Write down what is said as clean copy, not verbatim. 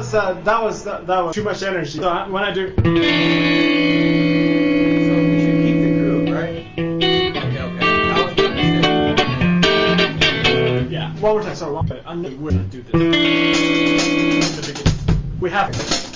was too much energy. So when I do. So we should keep the groove, right? Okay. That was the understanding. Yeah. One more time. Sorry. I know we're gonna do this. We have.